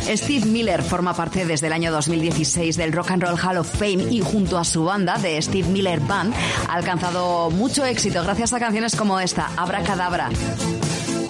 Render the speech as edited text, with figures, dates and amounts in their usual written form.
Steve Miller forma parte desde el año 2016 del Rock and Roll Hall of Fame y junto a su banda, The Steve Miller Band, ha alcanzado mucho éxito gracias a canciones como esta, Abracadabra.